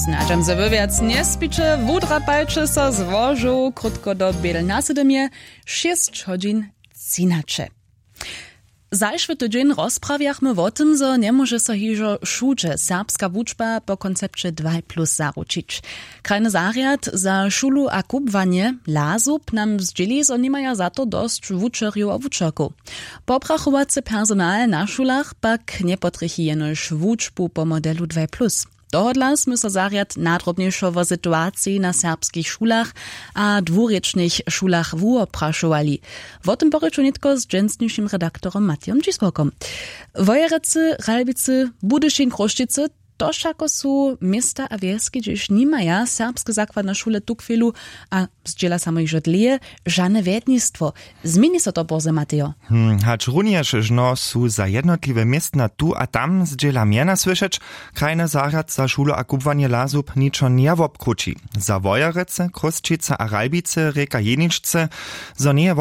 Snažam se wywiac nie spicze, wudrapajcie so z łożu, krótko do biel nasydomie, 6 godzin cinacze. Zajszwy tydzień rozprawiachmy o tym, że nie może so hižo šuče serbska wučba po koncepcie 2+ zaručić. Krajny zariad za šulu a kubwanie, LASUB, nam zdzieli, że nie maja za to dość wučerju a wučerku. Poprachowacy personal na szulach pak nie potrychi jenož wučbu po modelu 2+. Dohodla sme so zariad nadrobniejszo o sytuacji na serbskich szulach a dwurečnych szulach wuoprašovali. O tym poryczu nitko z dżęsniejszym redaktorem Matijom Dzisłokom. Wojerecy, Ralbicy, Budyšin, Kroštice, to všako su miesta a wieski, gdzieś nie maja serbskie zakładne szule tu chwilu, a zdziela samo iż odlije, żadne wiednictwo. Zmieni so to boze, Matijo. Hacz również żno su za jednotliwe miestna tu a tam zdziela miena słyszeć, krajny zariad za szulu a kubwanie LASUB niczo nie wobkruci. Za Wojerece, Kroštice a Ralbice, reka Jeničce, zo nie